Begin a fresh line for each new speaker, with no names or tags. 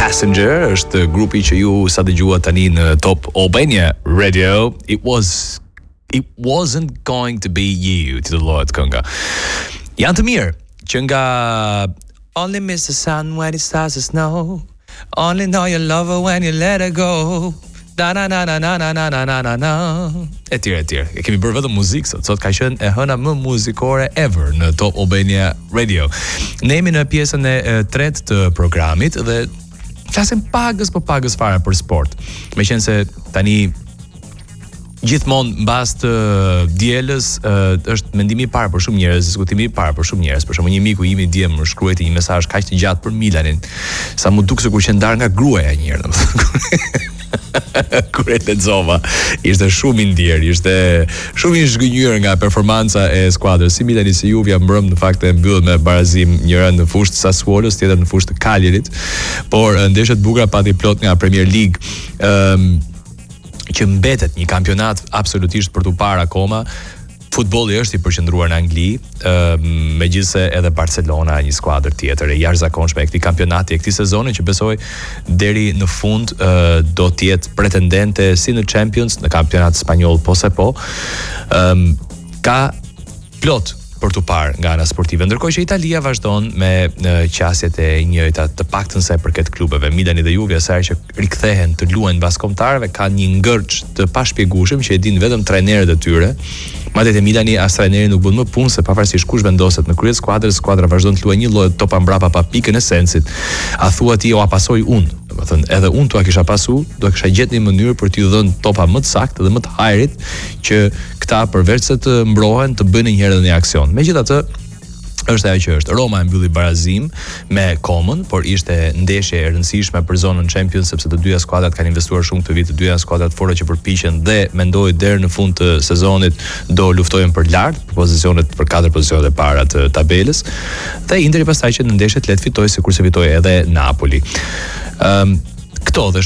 Passenger është grupi që ju sa dëgjuat tani në Top Albania Radio. It wasn't going to be you, titullohet kënga. Janë të mirë që nga Only miss the sun when it starts to snow, only know you love her when you let her go. Da na na na na na na na na na na. Etj. E kemi bërë vetëm muzikë sot ka qenë e hëna më muzikore ever në Top Albania Radio. Ne jemi në pjesën e tretë të programit dhe flasim pagës fare për sport. Meqense tani gjithmonë mbas të dielës është mendimi i parë për shumë njerëz, diskutimi i parë për shumë njerëz. Për shembull, një miku im i djem më shkruajti një mesazh kaq të gjatë për Milanin, sa mu duk sikur që ndar nga gruaja një herë, domethënë. Kur e lexova, ishte shumë i ndjer, ishte shumë i zhgënjur nga performanca e skuadrës. Si Milani si Juve mbrëm në fakt e mbyll me barazim, njëra në fushë të Sassuolos, tjetra në fushë të Caglierit, por ndeshjet e bukura pati plot nga Premier League, që mbetet një kampionat absolutisht për tu parë akoma. Futbolli është i përqendruar në Angli, megjithëse edhe Barcelona, një skuadër tjetër e jashtëzakonshme e këtij kampionati, e këtij sezoni që besoj deri në fund do të jetë pretendente si në Champions, në kampionat spanjoll po se po. Ka plot për të parë nga ana sportive, ndërkohë që Italia vazhdon me qasjet e njëjta, të paktën sa i përket klubeve. Milani dhe Juve sa që rikthehen të luajnë mbas kombëtarëve kanë një ngërç të pashpjegueshëm që e din vetëm trajnerët e tyre. Madje te Milani as trajneri nuk bën më punë se pavarësisht kush vendoset në krye të skuadrës, skuadra vazhdon të luajë një lloj topa mbrapa pa pikën e sensit. A thua ti o a pasoj unë? Domethënë edhe unë tua kisha pasu, do kisha gjetur një mënyrë për t'i dhënë topa më të saktë dhe më të hajrit që këta përveç se të mbrohen të bëjnë një herë edhe një aksion. Megjithatë, është ajo që është. Roma e mbylli barazim me Komën, por ishte ndeshje e rëndësishme për zonën Champions sepse të dyja skuadrat kanë investuar shumë këtë vit, të dyja skuadrat fora që përpiqen dhe mendoj deri në fund të sezonit do luftojnë për lart, për pozicionet, për 4 pozicionet e para të tabelës. Dhe Interi pastaj që në ndeshjet le të fitojë sikurse fitoi edhe Napoli. Këto dhe